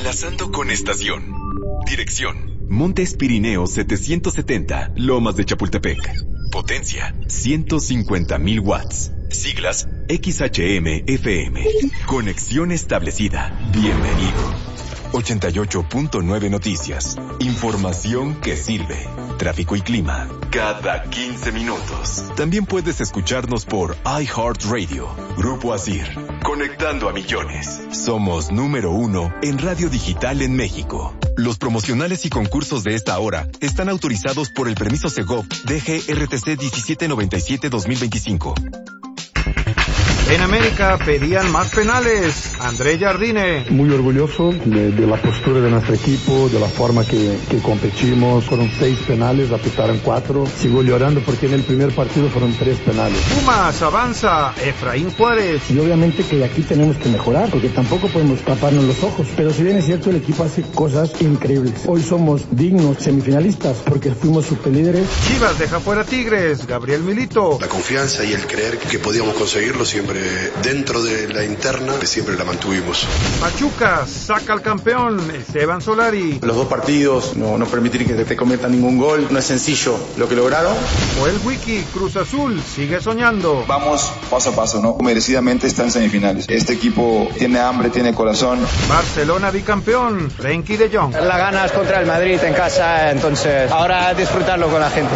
Enlazando con estación. Dirección: Montes Pirineos 770, Lomas de Chapultepec. Potencia: 150,000 watts. Siglas: XHM-FM. Conexión establecida. Bienvenido. 88.9 Noticias. Información que sirve. Tráfico y clima cada 15 minutos. También puedes escucharnos por iHeartRadio. Grupo Asir. Conectando a millones. Somos número 1 en radio digital en México. Los promocionales y concursos de esta hora están autorizados por el permiso Segov DGRTC 1797-2025. En América pedían más penales. André Jardine. Muy orgulloso de la postura de nuestro equipo, de la forma que competimos. Fueron 6 penales, apitaron 4. Sigo llorando porque en el primer partido fueron 3 penales. Pumas avanza. Efraín Juárez. Y obviamente que aquí tenemos que mejorar, porque tampoco podemos taparnos los ojos. Pero si bien es cierto, el equipo hace cosas increíbles. Hoy somos dignos semifinalistas porque fuimos superlíderes. Chivas deja fuera Tigres. Gabriel Milito. La confianza y el creer que podíamos conseguirlo siempre dentro de la interna, que siempre la mantuvimos. Pachuca saca al campeón. Esteban Solari. Los 2 partidos no permitir que te cometan ningún gol. No es sencillo lo que lograron. Joel Wiki. Cruz Azul sigue soñando. Vamos paso a paso, ¿no? Merecidamente está en semifinales. Este equipo tiene hambre, tiene corazón. Barcelona bicampeón. Frenkie de Jong. La ganas contra el Madrid en casa, entonces ahora disfrutarlo con la gente.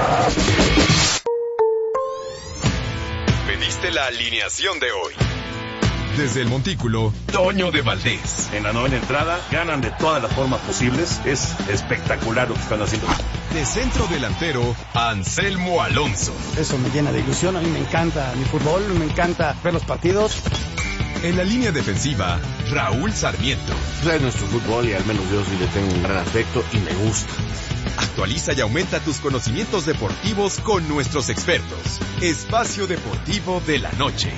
Pediste la alineación de hoy. Desde el Montículo, Toño de Valdés. En la novena entrada, ganan de todas las formas posibles. Es espectacular lo que están haciendo. De centro delantero, Anselmo Alonso. Eso me llena de ilusión. A mí me encanta mi fútbol, me encanta ver los partidos. En la línea defensiva, Raúl Sarmiento. Es nuestro fútbol y al menos yo sí le tengo un gran afecto y me gusta. Actualiza y aumenta tus conocimientos deportivos con nuestros expertos. Espacio Deportivo de la Noche.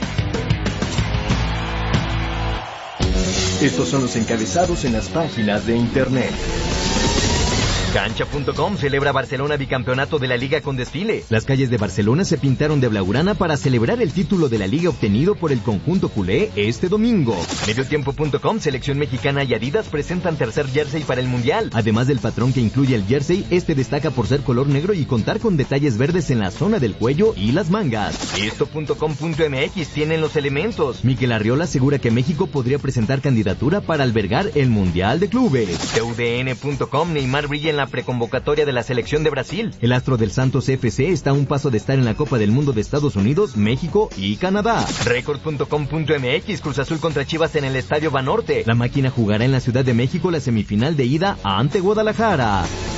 Estos son los encabezados en las páginas de internet. Cancha.com celebra Barcelona bicampeonato de la Liga con desfile. Las calles de Barcelona se pintaron de blaugrana para celebrar el título de la Liga obtenido por el conjunto culé este domingo. Mediotiempo.com, selección mexicana y Adidas presentan tercer jersey para el Mundial. Además del patrón que incluye el jersey, este destaca por ser color negro y contar con detalles verdes en la zona del cuello y las mangas. Esto.com.mx tienen los elementos. Mikel Arriola asegura que México podría presentar candidatura para albergar el Mundial de Clubes. TUDN.com, Neymar brilla en la preconvocatoria de la selección de Brasil. El astro del Santos FC está a un paso de estar en la Copa del Mundo de Estados Unidos, México y Canadá. Record.com.mx, Cruz Azul contra Chivas en el Estadio Banorte. La máquina jugará en la Ciudad de México la semifinal de ida ante Guadalajara.